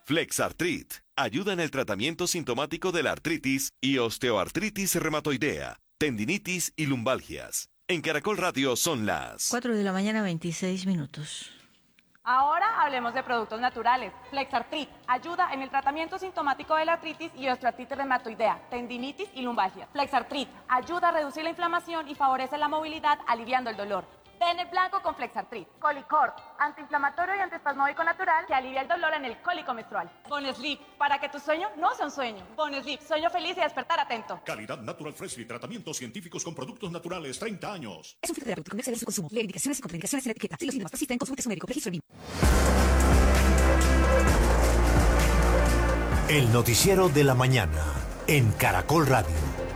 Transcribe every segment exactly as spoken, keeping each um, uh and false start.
Flexartrit ayuda en el tratamiento sintomático de la artritis y osteoartritis reumatoidea, tendinitis y lumbalgias. En Caracol Radio son las cuatro de la mañana, veintiséis minutos. Ahora hablemos de productos naturales. Flexartrit ayuda en el tratamiento sintomático de la artritis y osteoartritis reumatoidea, tendinitis y lumbalgias. Flexartrit ayuda a reducir la inflamación y favorece la movilidad, aliviando el dolor. Ten el blanco con Flexartrit. Colicort, antiinflamatorio y antiespasmódico natural que alivia el dolor en el cólico menstrual. Bonesleep, para que tu sueño no sea un sueño. Bonesleep, sueño feliz y despertar atento. Calidad Natural Fresh y tratamientos científicos con productos naturales, treinta años. Es un fitoterapéutico, no excede su consumo. Lee indicaciones y contraindicaciones en la etiqueta. Si los síntomas persisten, consulte a su médico. Registro en El noticiero de la mañana en Caracol Radio.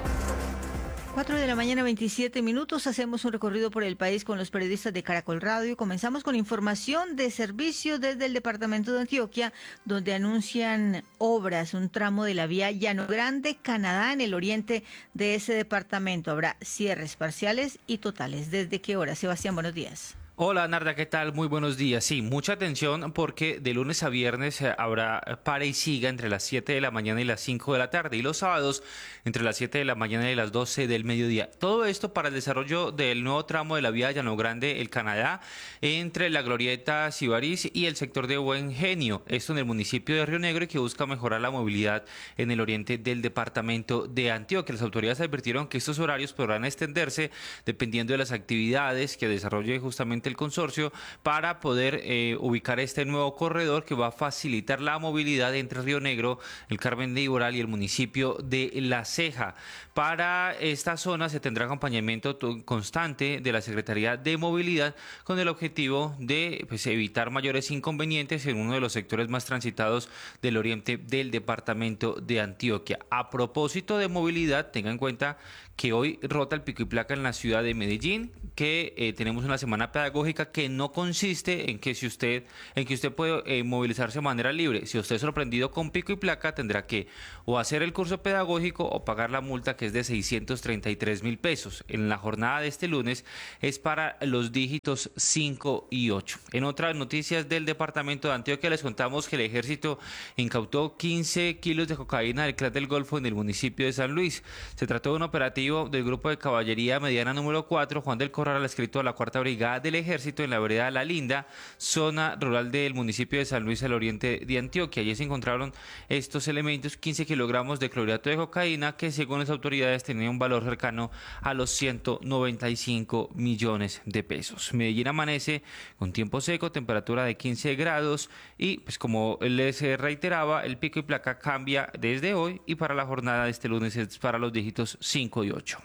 cuatro de la mañana, veintisiete minutos. Hacemos un recorrido por el país con los periodistas de Caracol Radio. Comenzamos con información de servicio desde el departamento de Antioquia, donde anuncian obras, un tramo de la vía Llano Grande, Canadá, en el oriente de ese departamento. Habrá cierres parciales y totales. ¿Desde qué hora? Sebastián, buenos días. Hola Narda, ¿qué tal? Muy buenos días. Sí, mucha atención porque de lunes a viernes habrá para y siga entre las siete de la mañana y las cinco de la tarde y los sábados entre las siete de la mañana y las doce del mediodía. Todo esto para el desarrollo del nuevo tramo de la vía Llano Grande, el Canadá, entre la glorieta Sibarís y el sector de Buen Genio. Esto en el municipio de Río Negro y que busca mejorar la movilidad en el oriente del departamento de Antioquia. Las autoridades advirtieron que estos horarios podrán extenderse dependiendo de las actividades que desarrolle justamente el consorcio para poder eh, ubicar este nuevo corredor que va a facilitar la movilidad entre Río Negro, el Carmen de Iboral y el municipio de La Ceja. Para esta zona se tendrá acompañamiento constante de la Secretaría de Movilidad con el objetivo de pues, evitar mayores inconvenientes en uno de los sectores más transitados del oriente del departamento de Antioquia. A propósito de movilidad, tenga en cuenta que hoy rota el pico y placa en la ciudad de Medellín, que eh, tenemos una semana pedagógica que no consiste en que si usted, en que usted puede eh, movilizarse de manera libre. Si usted es sorprendido con pico y placa, tendrá que o hacer el curso pedagógico o pagar la multa, que es de seiscientos treinta y tres mil pesos. En la jornada de este lunes es para los dígitos cinco y ocho. En otras noticias del departamento de Antioquia les contamos que el ejército incautó quince kilos de cocaína del clan del Golfo en el municipio de San Luis. Se trató de un operativo del grupo de caballería mediana número cuatro, Juan del Corral, adscrito a la cuarta brigada del ejército en la vereda La Linda, zona rural del municipio de San Luis al oriente de Antioquia. Allí se encontraron estos elementos, quince kilogramos de clorhidrato de cocaína, que según las autoridades tenían un valor cercano a los ciento noventa y cinco millones de pesos. Medellín amanece con tiempo seco, temperatura de quince grados y pues como les reiteraba, el pico y placa cambia desde hoy y para la jornada de este lunes es para los dígitos cinco y ocho.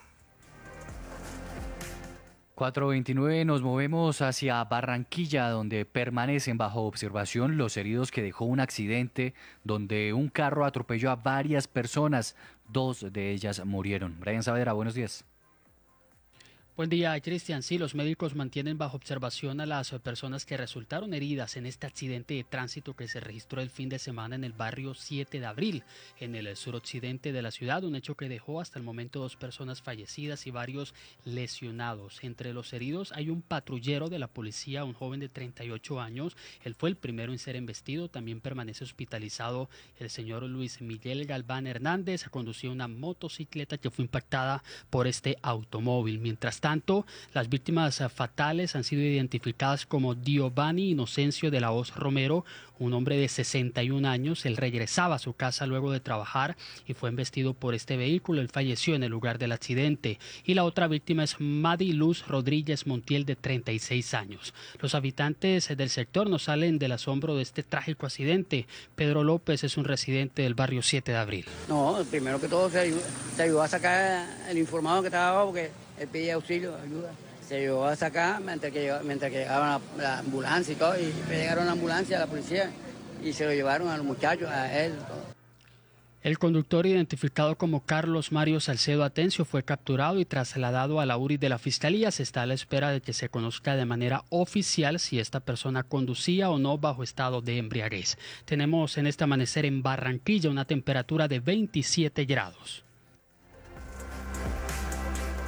cuatro veintinueve, nos movemos hacia Barranquilla, donde permanecen bajo observación los heridos que dejó un accidente donde un carro atropelló a varias personas. Dos de ellas murieron. Brian Saavedra, buenos días. Buen día, Cristian. Sí, los médicos mantienen bajo observación a las personas que resultaron heridas en este accidente de tránsito que se registró el fin de semana en el barrio siete de abril, en el suroccidente de la ciudad, un hecho que dejó hasta el momento dos personas fallecidas y varios lesionados. Entre los heridos hay un patrullero de la policía, un joven de treinta y ocho años. Él fue el primero en ser embestido. También permanece hospitalizado el señor Luis Miguel Galván Hernández. Conducía una motocicleta que fue impactada por este automóvil. Mientras tanto, tanto, las víctimas fatales han sido identificadas como Giovanni Inocencio de la Hoz Romero, un hombre de sesenta y un años. Él regresaba a su casa luego de trabajar y fue embestido por este vehículo. Él falleció en el lugar del accidente. Y la otra víctima es Madi Luz Rodríguez Montiel, de treinta y seis años. Los habitantes del sector no salen del asombro de este trágico accidente. Pedro López es un residente del barrio siete de abril. No, primero que todo se ayudó, se ayudó a sacar el informado que estaba abajo, porque él pedía auxilio, ayuda. Se llevó a sacar mientras que, mientras que llegaba la, la ambulancia y todo, y llegaron la ambulancia, la policía, y se lo llevaron a los muchachos, a él. Todo. El conductor, identificado como Carlos Mario Salcedo Atencio, fue capturado y trasladado a la U R I de la Fiscalía. Se está a la espera de que se conozca de manera oficial si esta persona conducía o no bajo estado de embriaguez. Tenemos en este amanecer en Barranquilla una temperatura de veintisiete grados.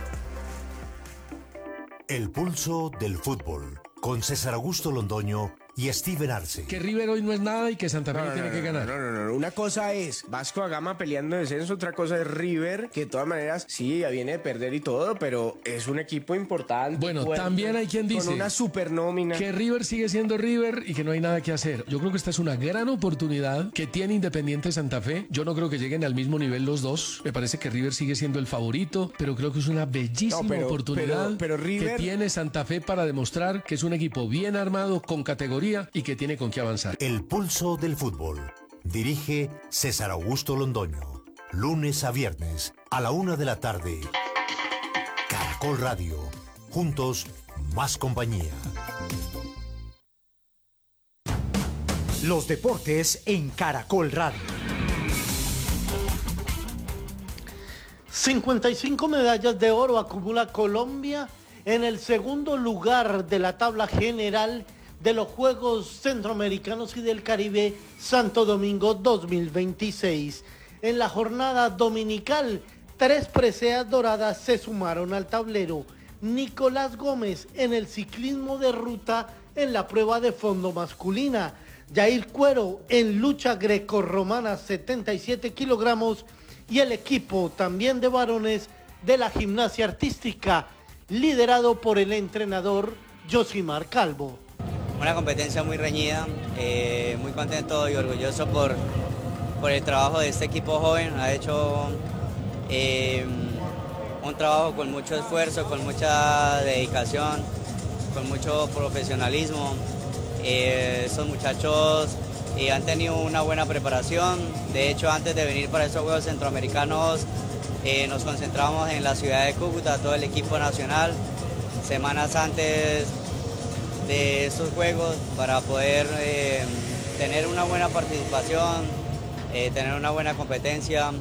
El pulso del fútbol, con César Augusto Londoño y Steven Arce. Que River hoy no es nada y que Santa Fe No, no, no, tiene no, que ganar. No, no, no, no. Una cosa es Vasco da Gama peleando en descenso, otra cosa es River, que de todas maneras sí, ya viene de perder y todo, pero es un equipo importante. Bueno, fuerte, también hay quien dice con una super nómina. Que River sigue siendo River y que no hay nada que hacer. Yo creo que esta es una gran oportunidad que tiene Independiente Santa Fe. Yo no creo que lleguen al mismo nivel los dos. Me parece que River sigue siendo el favorito, pero creo que es una bellísima No, pero- oportunidad pero- pero River- que tiene Santa Fe para demostrar que es un equipo bien armado, con categoría y que tiene con qué avanzar. El pulso del fútbol. Dirige César Augusto Londoño. Lunes a viernes a la una de la tarde. Caracol Radio. Juntos, más compañía. Los deportes en Caracol Radio. cincuenta y cinco medallas de oro acumula Colombia en el segundo lugar de la tabla general de los Juegos Centroamericanos y del Caribe Santo Domingo dos mil veintiséis. En la jornada dominical, tres preseas doradas se sumaron al tablero. Nicolás Gómez en el ciclismo de ruta en la prueba de fondo masculina. Yair Cuero en lucha grecorromana setenta y siete kilogramos y el equipo también de varones de la gimnasia artística liderado por el entrenador Josimar Calvo. Una competencia muy reñida, eh, muy contento y orgulloso por, por el trabajo de este equipo joven. Ha hecho eh, un trabajo con mucho esfuerzo, con mucha dedicación, con mucho profesionalismo. Eh, estos muchachos eh, han tenido una buena preparación. De hecho, antes de venir para estos Juegos Centroamericanos, eh, nos concentramos en la ciudad de Cúcuta, todo el equipo nacional, semanas antes de estos Juegos, para poder eh, tener una buena participación, eh, tener una buena competencia.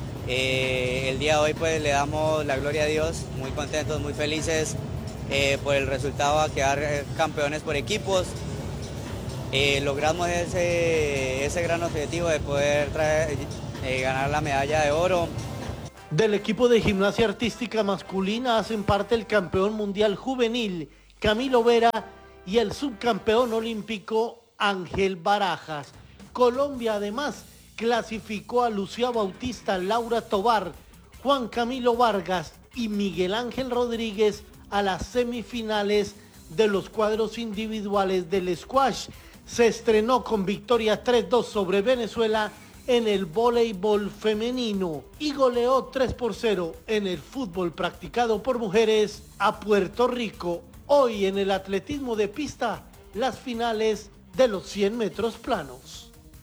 Eh, el día de hoy pues le damos la gloria a Dios, muy contentos, muy felices eh, por el resultado, a quedar eh, campeones por equipos. Eh, logramos ese, ese gran objetivo de poder traer, eh, ganar la medalla de oro. Del equipo de gimnasia artística masculina hacen parte el campeón mundial juvenil Camilo Vera y el subcampeón olímpico Ángel Barajas. Colombia además clasificó a Lucía Bautista, Laura Tobar, Juan Camilo Vargas y Miguel Ángel Rodríguez a las semifinales de los cuadros individuales del squash. Se estrenó con victoria tres dos sobre Venezuela en el voleibol femenino y goleó tres por cero en el fútbol practicado por mujeres a Puerto Rico. Hoy en el atletismo de pista, las finales de los cien metros planos.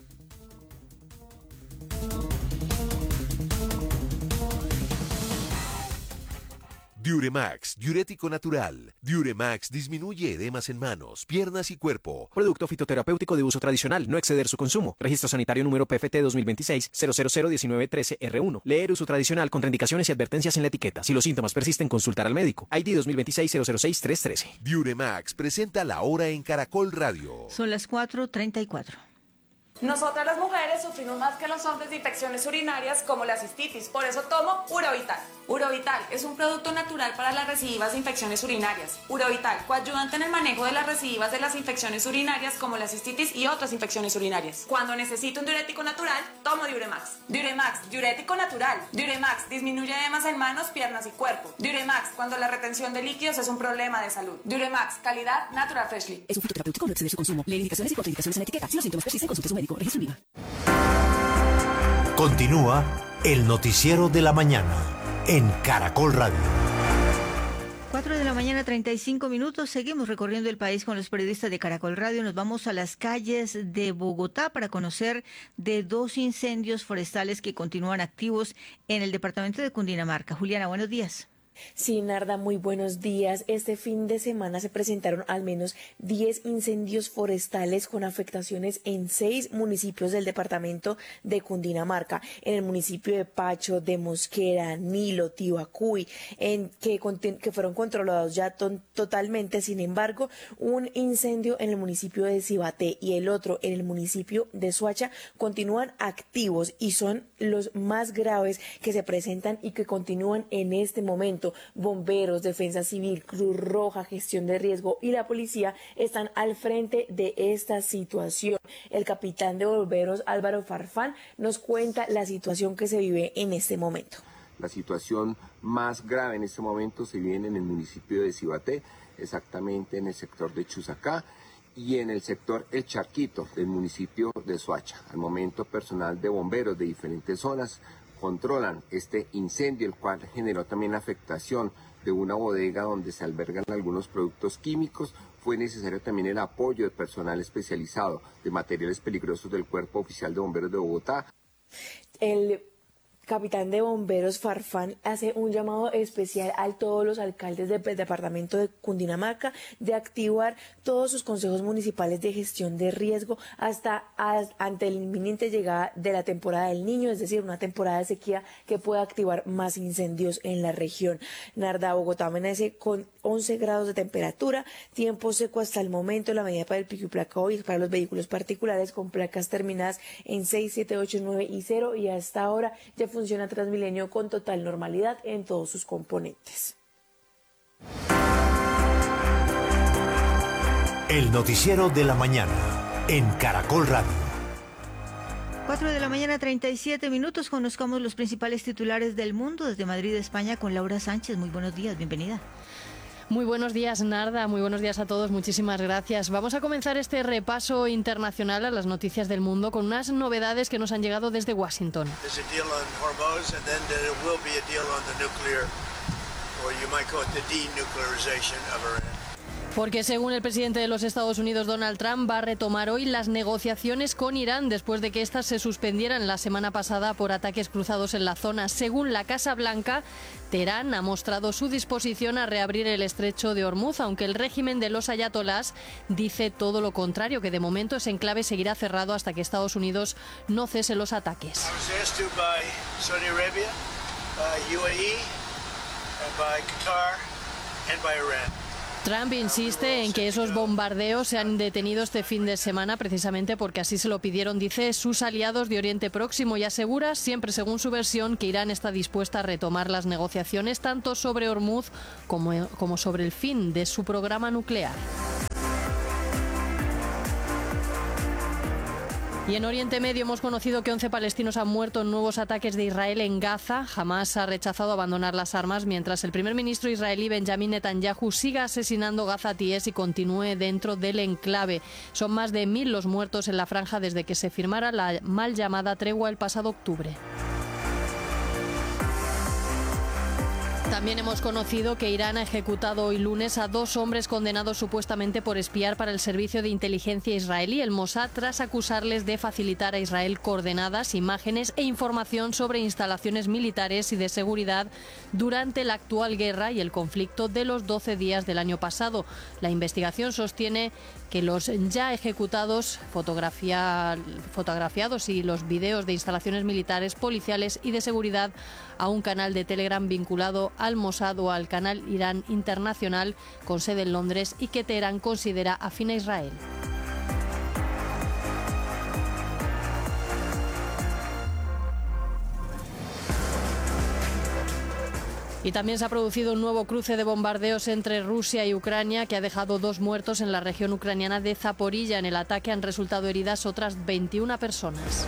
Diuremax, diurético natural. Diuremax disminuye edemas en manos, piernas y cuerpo. Producto fitoterapéutico de uso tradicional, no exceder su consumo. Registro sanitario número P F T dos mil veintiséis cero cero cero diecinueve trece R uno. Leer uso tradicional, contraindicaciones y advertencias en la etiqueta. Si los síntomas persisten, consultar al médico. I D dos mil veintiséis cero cero seis tres trece. Diuremax presenta la hora en Caracol Radio. Son las cuatro treinta y cuatro. Nosotras las mujeres sufrimos más que los hombres de infecciones urinarias como la cistitis, por eso tomo Urovital. Urovital es un producto natural para las recidivas de infecciones urinarias. Urovital, coayudante en el manejo de las recidivas de las infecciones urinarias como la cistitis y otras infecciones urinarias. Cuando necesito un diurético natural, tomo Diuremax. Diuremax, diurético natural. Diuremax disminuye edemas en manos, piernas y cuerpo. Diuremax, cuando la retención de líquidos es un problema de salud. Diuremax, calidad Natural Freshly. Es un fitoterapéutico, no exceder su consumo. Lee indicaciones y contraindicaciones en la etiqueta. Si los síntomas persisten, consulte a su médico. Registro en Continúa el noticiero de la mañana en Caracol Radio. cuatro de la mañana, treinta y cinco minutos. Seguimos recorriendo el país con los periodistas de Caracol Radio. Nos vamos a las calles de Bogotá para conocer de dos incendios forestales que continúan activos en el departamento de Cundinamarca. Juliana, buenos días. Sí, Narda, muy buenos días. Este fin de semana se presentaron al menos diez incendios forestales con afectaciones en seis municipios del departamento de Cundinamarca, en el municipio de Pacho, de Mosquera, Nilo, Tibacuy, en que, que fueron controlados ya to totalmente. Sin embargo, un incendio en el municipio de Cibaté y el otro en el municipio de Soacha continúan activos y son los más graves que se presentan y que continúan en este momento. momento, bomberos, defensa civil, Cruz Roja, gestión de riesgo y la policía están al frente de esta situación. El capitán de bomberos, Álvaro Farfán, nos cuenta la situación que se vive en este momento. La situación más grave en este momento se vive en el municipio de Cibaté, exactamente en el sector de Chusacá y en el sector El Charquito del municipio de Soacha. Al momento, personal de bomberos de diferentes zonas controlan este incendio, el cual generó también la afectación de una bodega donde se albergan algunos productos químicos. Fue necesario también el apoyo de personal especializado de materiales peligrosos del Cuerpo Oficial de Bomberos de Bogotá. El capitán de bomberos Farfán hace un llamado especial a todos los alcaldes del departamento de Cundinamarca de activar todos sus consejos municipales de gestión de riesgo hasta a, ante la inminente llegada de la temporada del Niño, es decir, una temporada de sequía que pueda activar más incendios en la región. Narda, Bogotá amanece con once grados de temperatura, tiempo seco hasta el momento. La medida para el pico y placa hoy es para los vehículos particulares con placas terminadas en seis, siete, ocho, nueve y cero, y hasta ahora ya funciona Transmilenio con total normalidad en todos sus componentes. El noticiero de la mañana en Caracol Radio. cuatro de la mañana, treinta y siete minutos. Conozcamos los principales titulares del mundo desde Madrid, España, con Laura Sánchez. Muy buenos días, bienvenida. Muy buenos días, Narda. Muy buenos días a todos. Muchísimas gracias. Vamos a comenzar este repaso internacional a las noticias del mundo con unas novedades que nos han llegado desde Washington. Porque según el presidente de los Estados Unidos, Donald Trump, va a retomar hoy las negociaciones con Irán después de que éstas se suspendieran la semana pasada por ataques cruzados en la zona. Según la Casa Blanca, Teherán ha mostrado su disposición a reabrir el estrecho de Hormuz, aunque el régimen de los ayatolás dice todo lo contrario, que de momento ese enclave seguirá cerrado hasta que Estados Unidos no cese los ataques. Trump insiste en que esos bombardeos se han detenido este fin de semana precisamente porque así se lo pidieron, dice, sus aliados de Oriente Próximo, y asegura, siempre según su versión, que Irán está dispuesta a retomar las negociaciones tanto sobre Hormuz como, como sobre el fin de su programa nuclear. Y en Oriente Medio hemos conocido que once palestinos han muerto en nuevos ataques de Israel en Gaza. Hamás ha rechazado abandonar las armas mientras el primer ministro israelí Benjamin Netanyahu siga asesinando gazatíes y continúe dentro del enclave. Son más de mil los muertos en la franja desde que se firmara la mal llamada tregua el pasado octubre. También hemos conocido que Irán ha ejecutado hoy lunes a dos hombres condenados supuestamente por espiar para el servicio de inteligencia israelí, el Mossad, tras acusarles de facilitar a Israel coordenadas, imágenes e información sobre instalaciones militares y de seguridad durante la actual guerra y el conflicto de los doce días del año pasado. La investigación sostiene que los ya ejecutados, fotografía, fotografiados y los videos de instalaciones militares, policiales y de seguridad a un canal de Telegram vinculado al Mossad o al canal Irán Internacional con sede en Londres y que Teherán considera afín a Israel. Y también se ha producido un nuevo cruce de bombardeos entre Rusia y Ucrania que ha dejado dos muertos en la región ucraniana de Zaporilla. En el ataque han resultado heridas otras veintiuna personas.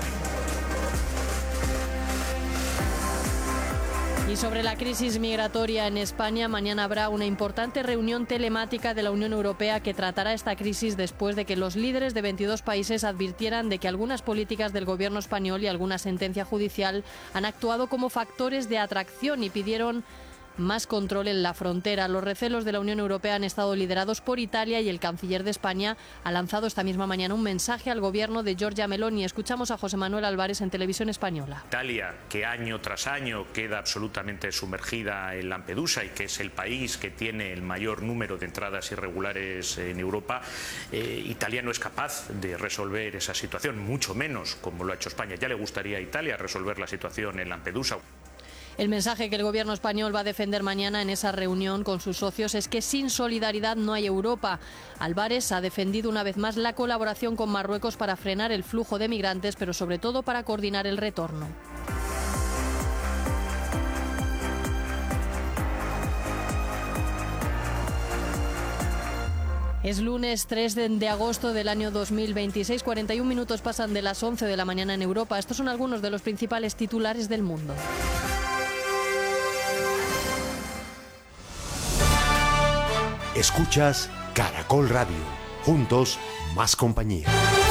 Y sobre la crisis migratoria en España, mañana habrá una importante reunión telemática de la Unión Europea que tratará esta crisis después de que los líderes de veintidós países advirtieran de que algunas políticas del gobierno español y alguna sentencia judicial han actuado como factores de atracción y pidieron más control en la frontera. Los recelos de la Unión Europea han estado liderados por Italia y el canciller de España ha lanzado esta misma mañana un mensaje al gobierno de Giorgia Meloni. Escuchamos a José Manuel Álvarez en Televisión Española. Italia, que año tras año queda absolutamente sumergida en Lampedusa y que es el país que tiene el mayor número de entradas irregulares en Europa, eh, Italia no es capaz de resolver esa situación, mucho menos como lo ha hecho España. Ya le gustaría a Italia resolver la situación en Lampedusa. El mensaje que el gobierno español va a defender mañana en esa reunión con sus socios es que sin solidaridad no hay Europa. Álvarez ha defendido una vez más la colaboración con Marruecos para frenar el flujo de migrantes, pero sobre todo para coordinar el retorno. Es lunes tres de agosto del año dos mil veintiséis, cuarenta y un minutos pasan de las once de la mañana en Europa. Estos son algunos de los principales titulares del mundo. Escuchas Caracol Radio. Juntos, más compañía.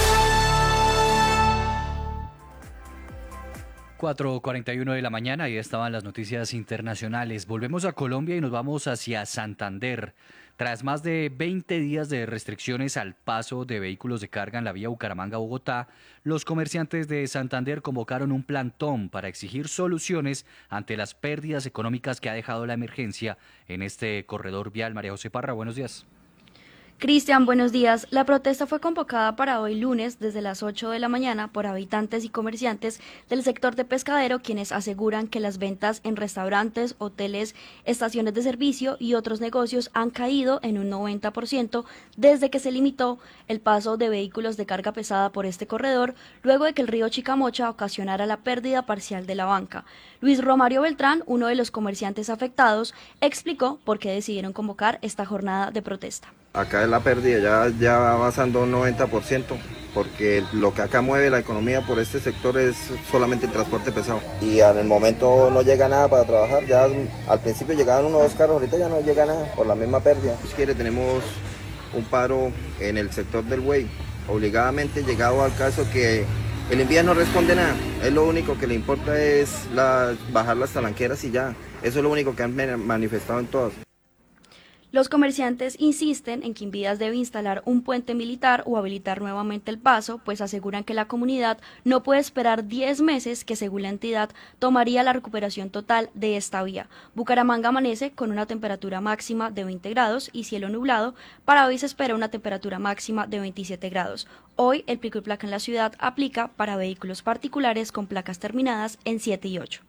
cuatro cuarenta y uno de la mañana y estaban las noticias internacionales. Volvemos a Colombia y nos vamos hacia Santander. Tras más de veinte días de restricciones al paso de vehículos de carga en la vía Bucaramanga-Bogotá, los comerciantes de Santander convocaron un plantón para exigir soluciones ante las pérdidas económicas que ha dejado la emergencia en este corredor vial. María José Parra, buenos días. Cristian, buenos días. La protesta fue convocada para hoy lunes desde las ocho de la mañana por habitantes y comerciantes del sector de Pescadero, quienes aseguran que las ventas en restaurantes, hoteles, estaciones de servicio y otros negocios han caído en un noventa por ciento desde que se limitó el paso de vehículos de carga pesada por este corredor, luego de que el río Chicamocha ocasionara la pérdida parcial de la banca. Luis Romario Beltrán, uno de los comerciantes afectados, explicó por qué decidieron convocar esta jornada de protesta. Acá es la pérdida, ya, ya va avanzando un noventa por ciento, porque lo que acá mueve la economía por este sector es solamente el transporte pesado. Y en el momento no llega nada para trabajar, ya al principio llegaban unos dos carros, ahorita ya no llega nada por la misma pérdida. Si quiere, tenemos un paro en el sector del buey, obligadamente llegado al caso que el invierno no responde nada, es lo único que le importa es la, bajar las talanqueras y ya, eso es lo único que han manifestado en todas. Los comerciantes insisten en que Invías debe instalar un puente militar o habilitar nuevamente el paso, pues aseguran que la comunidad no puede esperar diez meses que, según la entidad, tomaría la recuperación total de esta vía. Bucaramanga amanece con una temperatura máxima de veinte grados y cielo nublado. Para hoy se espera una temperatura máxima de veintisiete grados. Hoy el pico y placa en la ciudad aplica para vehículos particulares con placas terminadas en siete y ocho.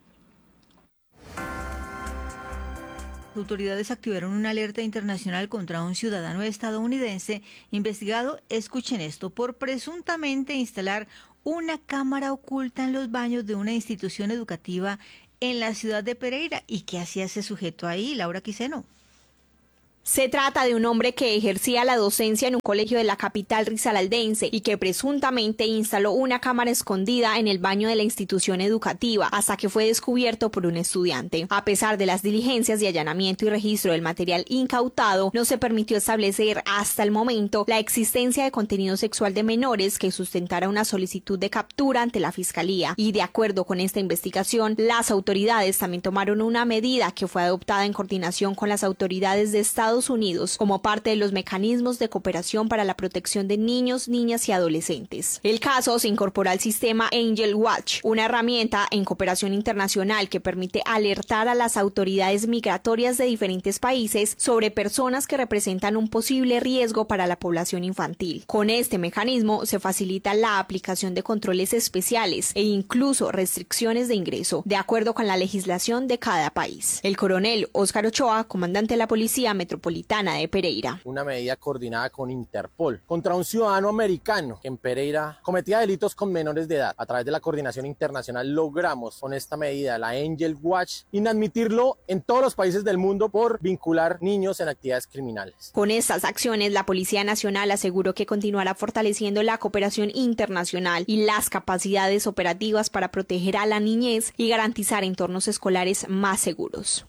Autoridades activaron una alerta internacional contra un ciudadano estadounidense investigado, escuchen esto, por presuntamente instalar una cámara oculta en los baños de una institución educativa en la ciudad de Pereira. ¿Y qué hacía ese sujeto ahí, Laura Quiseno? Se trata de un hombre que ejercía la docencia en un colegio de la capital risaraldense y que presuntamente instaló una cámara escondida en el baño de la institución educativa hasta que fue descubierto por un estudiante. A pesar de las diligencias de allanamiento y registro del material incautado, no se permitió establecer hasta el momento la existencia de contenido sexual de menores que sustentara una solicitud de captura ante la Fiscalía. Y de acuerdo con esta investigación, las autoridades también tomaron una medida que fue adoptada en coordinación con las autoridades de Estados Unidos como parte de los mecanismos de cooperación para la protección de niños, niñas y adolescentes. El caso se incorpora al sistema Angel Watch, una herramienta en cooperación internacional que permite alertar a las autoridades migratorias de diferentes países sobre personas que representan un posible riesgo para la población infantil. Con este mecanismo se facilita la aplicación de controles especiales e incluso restricciones de ingreso, de acuerdo con la legislación de cada país. El coronel Óscar Ochoa, comandante de la Policía Metropolitana de Pereira. Una medida coordinada con Interpol contra un ciudadano americano que en Pereira cometía delitos con menores de edad. A través de la coordinación internacional logramos con esta medida, la Angel Watch, inadmitirlo en todos los países del mundo por vincular niños en actividades criminales. Con estas acciones, la Policía Nacional aseguró que continuará fortaleciendo la cooperación internacional y las capacidades operativas para proteger a la niñez y garantizar entornos escolares más seguros.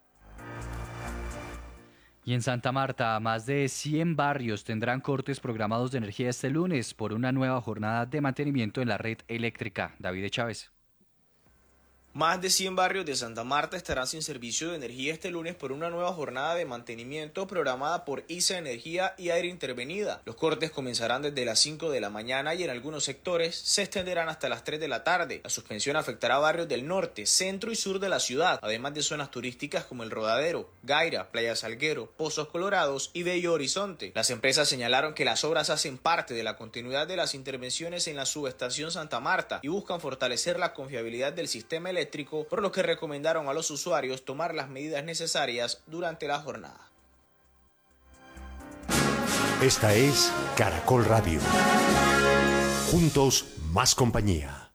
Y en Santa Marta, más de cien barrios tendrán cortes programados de energía este lunes por una nueva jornada de mantenimiento en la red eléctrica. David Chávez. Más de cien barrios de Santa Marta estarán sin servicio de energía este lunes por una nueva jornada de mantenimiento programada por I S A Energía y Aire Intervenida. Los cortes comenzarán desde las cinco de la mañana y en algunos sectores se extenderán hasta las tres de la tarde. La suspensión afectará barrios del norte, centro y sur de la ciudad, además de zonas turísticas como El Rodadero, Gaira, Playa Salguero, Pozos Colorados y Bello Horizonte. Las empresas señalaron que las obras hacen parte de la continuidad de las intervenciones en la subestación Santa Marta y buscan fortalecer la confiabilidad del sistema eléctrico, por lo que recomendaron a los usuarios tomar las medidas necesarias durante la jornada. Esta es Caracol Radio. Juntos, más compañía.